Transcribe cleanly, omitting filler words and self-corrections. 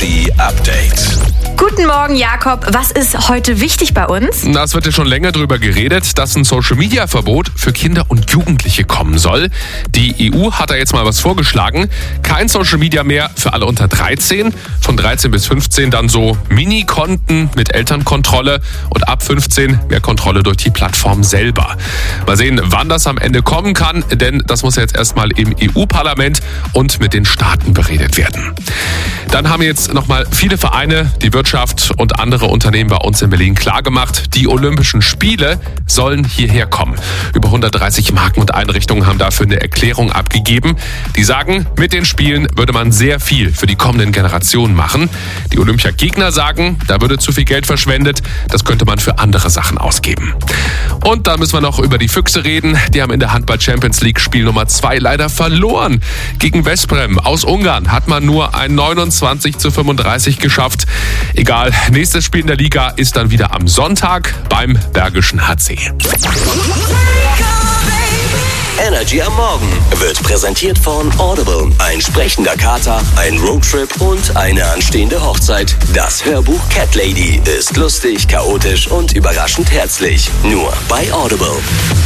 Energy Update. Guten Morgen, Jakob. Was ist heute wichtig bei uns? Es wird ja schon länger darüber geredet, dass ein Social-Media-Verbot für Kinder und Jugendliche kommen soll. Die EU hat da jetzt mal was vorgeschlagen. Kein Social-Media mehr für alle unter 13. Von 13 bis 15 dann so Mini-Konten mit Elternkontrolle und ab 15 mehr Kontrolle durch die Plattform selber. Mal sehen, wann das am Ende kommen kann, denn das muss jetzt erstmal im EU-Parlament und mit den Staaten beredet werden. Dann haben jetzt nochmal viele Vereine, die Wirtschaft und andere Unternehmen bei uns in Berlin klargemacht, die Olympischen Spiele sollen hierher kommen. Über 130 Marken und Einrichtungen haben dafür eine Erklärung abgegeben. Die sagen, mit den Spielen würde man sehr viel für die kommenden Generationen machen. Die Olympiagegner sagen, da würde zu viel Geld verschwendet, das könnte man für andere Sachen ausgeben. Und dann müssen wir noch über die Füchse reden. Die haben in der Handball-Champions League Spiel Nummer 2 leider verloren. Gegen Veszprém aus Ungarn hat man nur ein 29:35 geschafft. Egal, nächstes Spiel in der Liga ist dann wieder am Sonntag beim Bergischen HC. Energy am Morgen wird präsentiert von Audible. Ein sprechender Kater, ein Roadtrip und eine anstehende Hochzeit. Das Hörbuch Cat Lady ist lustig, chaotisch und überraschend herzlich. Nur bei Audible.